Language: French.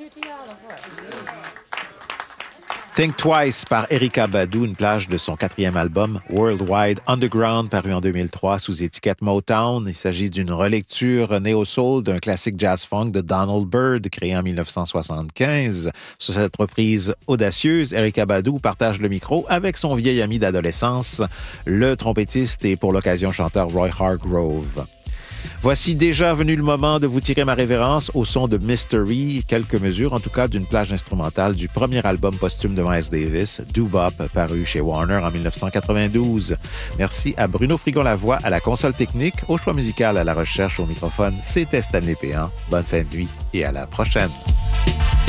Think Twice par Erykah Badu, une plage de son 4e album Worldwide Underground, paru en 2003 sous étiquette Motown. Il s'agit d'une relecture néo-soul d'un classique jazz-funk de Donald Byrd, créé en 1975. Sur cette reprise audacieuse, Erykah Badu partage le micro avec son vieil ami d'adolescence, le trompettiste et pour l'occasion chanteur Roy Hargrove. Voici déjà venu le moment de vous tirer ma révérence au son de Mystery, quelques mesures en tout cas d'une plage instrumentale du premier album posthume de Miles Davis, Doo-Bop, paru chez Warner en 1992. Merci à Bruno Frigon-Lavoie à la console technique, au choix musical, à la recherche, au microphone. C'était Stanley Péan. Bonne fin de nuit et à la prochaine.